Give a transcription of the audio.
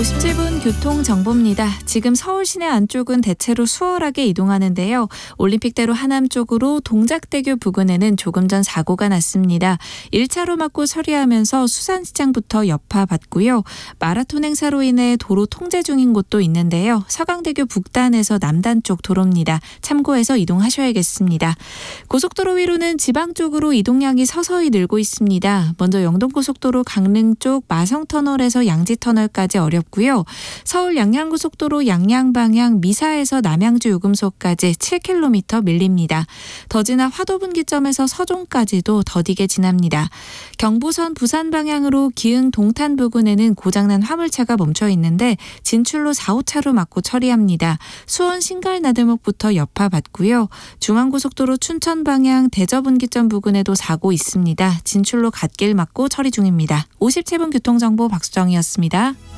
57분 교통정보입니다. 지금 서울 시내 안쪽은 대체로 수월하게 이동하는데요. 올림픽대로 하남 쪽으로 동작대교 부근에는 조금 전 사고가 났습니다. 1차로 막고 처리하면서 수산시장부터 여파받고요. 마라톤 행사로 인해 도로 통제 중인 곳도 있는데요. 서강대교 북단에서 남단 쪽 도로입니다. 참고해서 이동하셔야겠습니다. 고속도로 위로는 지방 쪽으로 이동량이 서서히 늘고 있습니다. 먼저 영동고속도로 강릉 쪽 마성터널에서 양지터널까지 어렵고요. 서울 양양고속도로 양양 방향 미사에서 남양주 요금소까지 7km 밀립니다. 더 지나 화도분기점에서 서종까지도 더디게 지납니다. 경부선 부산 방향으로 기흥 동탄 부근에는 고장난 화물차가 멈춰 있는데 진출로 4, 5차로 막고 처리합니다. 수원 신갈 나들목부터 여파받고요. 중앙고속도로 춘천 방향 대저분기점 부근에도 사고 있습니다. 진출로 갓길 막고 처리 중입니다. 57분 교통정보 박수정이었습니다.